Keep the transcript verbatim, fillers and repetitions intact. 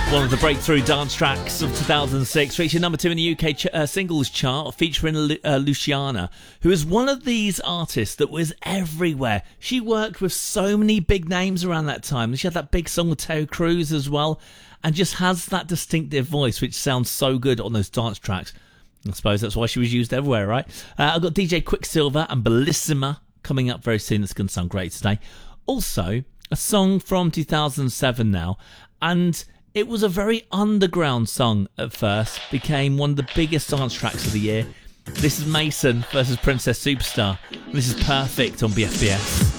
One of the breakthrough dance tracks of two thousand six, reaching number two in the U K ch- uh, singles chart, featuring Lu- uh, Luciana, who is one of these artists that was everywhere. She worked with so many big names around that time. She had that big song with Terry Crews as well, and just has that distinctive voice which sounds so good on those dance tracks. I suppose that's why she was used everywhere, right? Uh, I've got D J Quicksilver and Bellissima coming up very soon. That's going to sound great today. Also, a song from two thousand seven now, and it was a very underground song at first, became one of the biggest dance tracks of the year. This is Mason versus Princess Superstar. This is Perfect on B F B S.